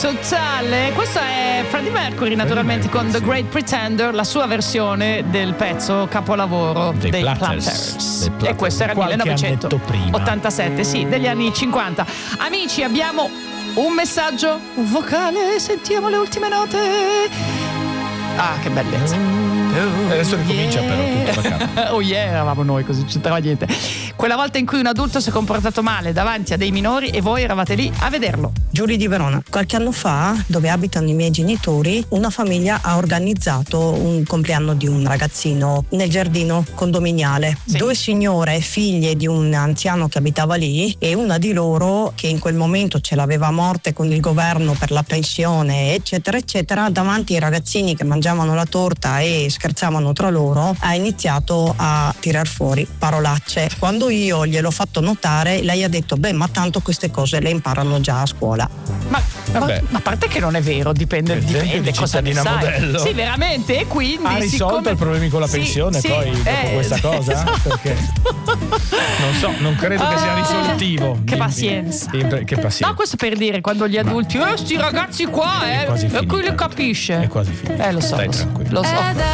totale. Questo è Freddie Mercury, naturalmente, con The Great Pretender, la sua versione del pezzo capolavoro dei Platters. E questo era 1987, sì, degli anni 50. Amici, abbiamo un messaggio vocale, sentiamo le ultime note. Ah, che bellezza. Adesso ricomincia però tutto da capo. Oh yeah, eravamo noi, così non c'entrava niente. Quella volta in cui un adulto si è comportato male davanti a dei minori e voi eravate lì a vederlo. Giulia di Verona. Qualche anno fa, dove abitano i miei genitori, una famiglia ha organizzato un compleanno di un ragazzino nel giardino condominiale. Sì. 2 signore figlie di un anziano che abitava lì e una di loro, che in quel momento ce l'aveva a morte con il governo per la pensione eccetera eccetera, davanti ai ragazzini che mangiavano la torta e scherzavano tra loro, ha iniziato a tirar fuori parolacce. Quando io gliel'ho fatto notare, lei ha detto: beh, ma tanto queste cose le imparano già a scuola. Ma a parte che non è vero, dipende cosa ne sai. Modello. Sì, veramente, e quindi ha risolto i problemi con la pensione, sì, poi dopo questa cosa? Esatto. Perché non so, non credo che sia risolutivo. Che pazienza. Che pazienza. No, questo per dire, quando gli adulti, sti ragazzi qua, è quasi e qui finita. lo capisce. È quasi finito. Lo so. Stai tranquillo. Lo so.